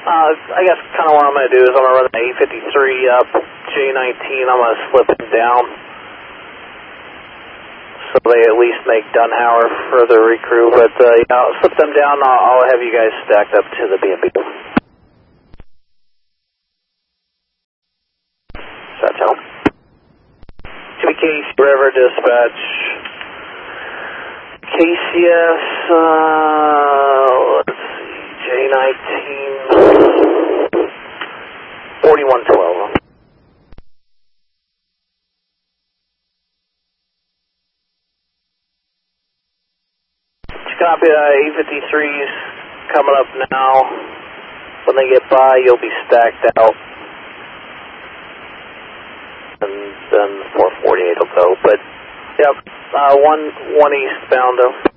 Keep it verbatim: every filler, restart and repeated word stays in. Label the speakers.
Speaker 1: Uh, I guess kind of what I'm going to do is I'm going to run the eight fifty-three up, J nineteen, I'm going to slip them down. So they at least make Dunhauer for the recrew, but uh, yeah, I'll slip them down, I'll, I'll have you guys stacked up to the B and B. That's how. K B K C River Dispatch. K C S, uh, let's see, J nineteen, forty-one twelve. Copy, uh, eight fifty-threes coming up now. When they get by, you'll be stacked out. And then four forty-eight will go. But, yep, uh, one, one eastbound though.